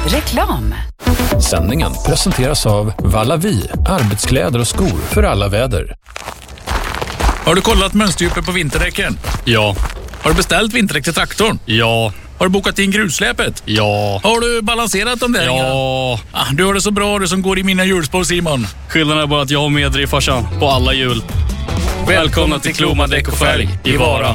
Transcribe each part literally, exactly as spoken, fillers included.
Reklam. Sändningen presenteras av Vallavi, arbetskläder och skor för alla väder. Har du kollat mönsterdjupet på vinterdäcken? Ja. Har du beställt vinterdäck till traktorn? Ja. Har du bokat in grusläpet? Ja. Har du balanserat dem där? Ja. Ah, du har det så bra, du som går i mina hjulspår, Simon. Skillnaden är bara att jag har medriv farsan på alla hjul. Välkomna till Kloma Däck och Fälg i Vara.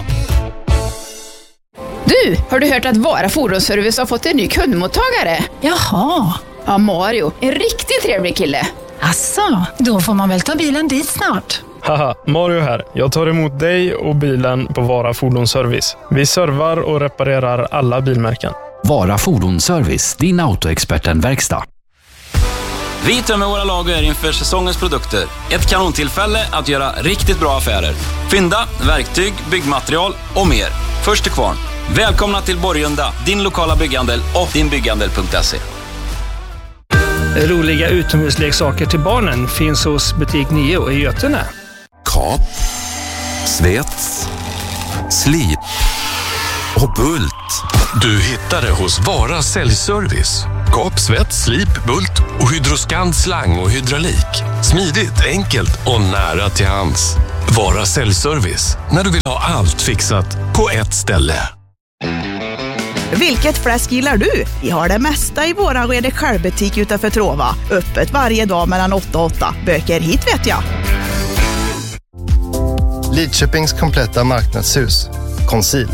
Du, har du hört att Vara Fordonsservice har fått en ny kundmottagare? Jaha. Ja, Mario. En riktigt trevlig kille. Asså, då får man väl ta bilen dit snart. Haha, Mario här. Jag tar emot dig och bilen på Vara Fordonsservice. Vi servar och reparerar alla bilmärken. Vara Fordonsservice, din autoexperten-verkstad. Vi tömmer våra lager inför säsongens produkter. Ett kanontillfälle att göra riktigt bra affärer. Fynda, verktyg, byggmaterial och mer. Först till kvarn. Välkomna till Borgunda, din lokala bygghandel och dinbygghandel punkt se. Roliga utomhusleksaker till barnen finns hos butik Nio i Götene. Kap, svets, slip och bult. Du hittar det hos Vara Säljservice. Kap, svets, slip, bult och hydroskant, slang och hydraulik. Smidigt, enkelt och nära till hands. Vara Säljservice. När du vill ha allt fixat på ett ställe. Vilket fläsk gillar du? Vi har det mesta i våran Rede självbutik utanför Trova. Öppet varje dag mellan åtta och åtta. Böker hit vet jag. Lidköpings kompletta marknadshus. Conceal.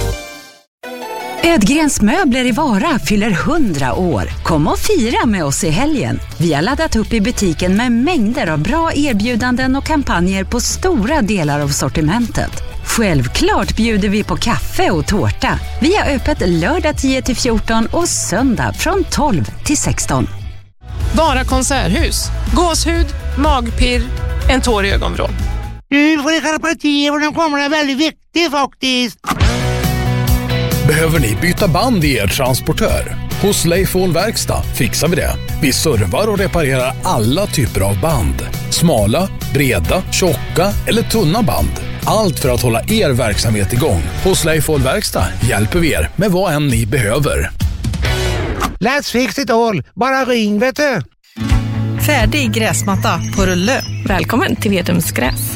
Ödgrens möbler i Vara fyller hundra år. Kom och fira med oss i helgen. Vi har laddat upp i butiken med mängder av bra erbjudanden och kampanjer på stora delar av sortimentet. Självklart bjuder vi på kaffe och tårta. Vi har öppet lördag tio till fjorton och söndag från tolv till sexton. Vara konserthus. Gåshud, magpirr, en tår i ögonvrån. Du får skärpa till och den kommer är väldigt viktig faktiskt. Behöver ni byta band i er transportör? Hos Leifon Verkstad fixar vi det. Vi servar och reparerar alla typer av band. Smala, breda, tjocka eller tunna band. Allt för att hålla er verksamhet igång. Hos Leifon Verkstad hjälper vi er med vad än ni behöver. Let's fix it all. Bara ring, vet du. Färdig gräsmatta på rulle. Välkommen till Vedums gräs.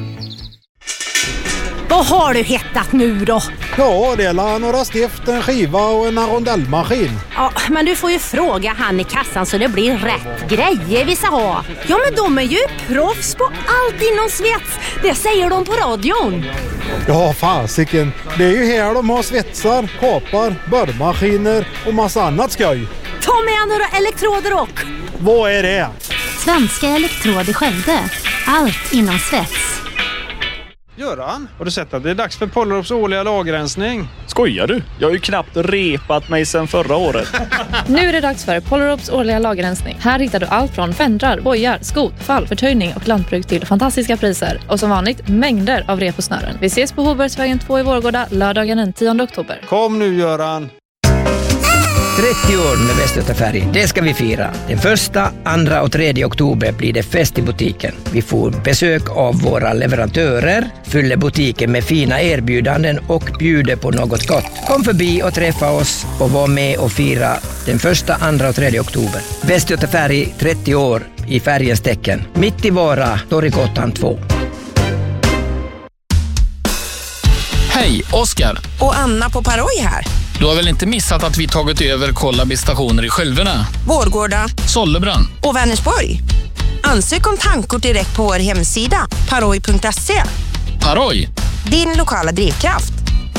Vad har du hittat nu då? Ja, det är några stift, en skiva och en rondellmaskin. Ja, men du får ju fråga han i kassan så det blir rätt grejer vi ska ha. Ja, men de är ju proffs på allt inom svets. Det säger de på radion. Ja, fasiken. Det är ju här de har svetsar, kapar, borrmaskiner och massa annat skoj. Ta med några elektroder och... Vad är det? Svenska Elektrod i Skövde. Allt inom svets. Göran, har du sett att det är dags för Pollerups årliga lagerrensning? Skojar du? Jag har ju knappt repat mig sedan förra året. Nu är det dags för Pollerups årliga lagerrensning. Här hittar du allt från fendrar, bojar, skot, fall, förtöjning och lantbruk till fantastiska priser. Och som vanligt, mängder av rep och snören. Vi ses på Hobergsvägen två i Vårgårda lördagen den tionde oktober. Kom nu, Göran. trettio år med Västgötafärg, det ska vi fira. Den första, andra och tredje oktober blir det fest i butiken. Vi får besök av våra leverantörer, fyller butiken med fina erbjudanden och bjuder på något gott. Kom förbi och träffa oss och var med och fira den första, andra och tredje oktober. Västgötafärg, trettio år i färgens tecken. Mitt i Vara, Torggatan två. Hej, Oskar. Och Anna på Paroj här. Du har väl inte missat att vi tagit över Kollaby stationer i Skölvena, Vårgårda, Sollebrand och Vänersborg. Ansök om tankort direkt på vår hemsida paroj punkt se. Paroj, din lokala drivkraft.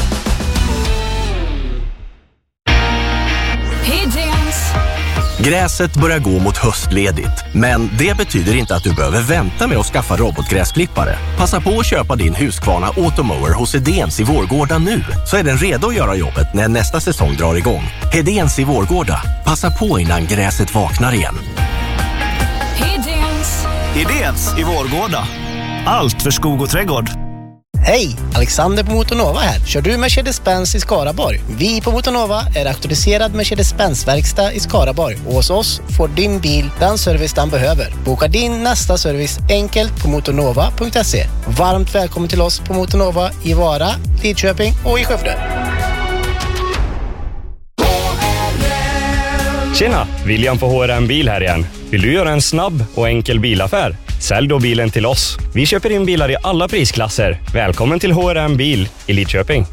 Gräset börjar gå mot höstledigt, men det betyder inte att du behöver vänta med att skaffa robotgräsklippare. Passa på att köpa din Husqvarna Automower hos Hedéns i Vårgårda nu, så är den redo att göra jobbet när nästa säsong drar igång. Hedéns i Vårgårda. Passa på innan gräset vaknar igen. Hedéns. Hedéns i Vårgårda. Allt för skog och trädgård. Hej, Alexander på Motornova här. Kör du Mercedes-Benz i Skaraborg? Vi på Motornova är auktoriserad Mercedes-Benz-verkstad i Skaraborg. Och hos oss får din bil den service den behöver. Boka din nästa service enkelt på motornova punkt se. Varmt välkommen till oss på Motornova i Vara, Lidköping och i Skövde. Tjena, William på H R M Bil här igen. Vill du göra en snabb och enkel bilaffär? Sälj då bilen till oss. Vi köper in bilar i alla prisklasser. Välkommen till H R M Bil i Lidköping.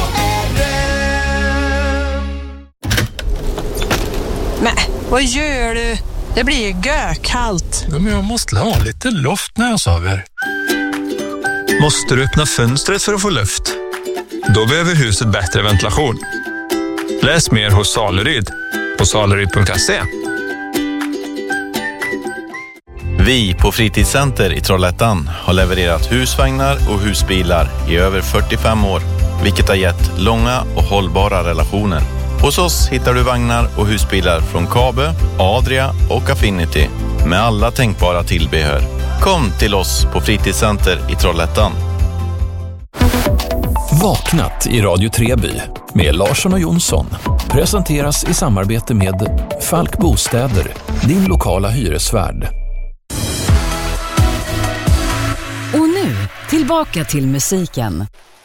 Men, vad gör du? Det blir ju gökallt. Men jag måste ha lite luft när jag sover. Måste du öppna fönstret för att få luft? Då behöver huset bättre ventilation. Läs mer hos Saleryd på saleryd punkt se. Vi på Fritidscenter i Trollhättan har levererat husvagnar och husbilar i över fyrtiofem år, vilket har gett långa och hållbara relationer. Hos oss hittar du vagnar och husbilar från Kabe, Adria och Affinity med alla tänkbara tillbehör. Kom till oss på Fritidscenter i Trollhättan. Vaknat i Radio Treby med Larsson och Jonsson presenteras i samarbete med Falk Bostäder, din lokala hyresvärd. Och nu, tillbaka till musiken.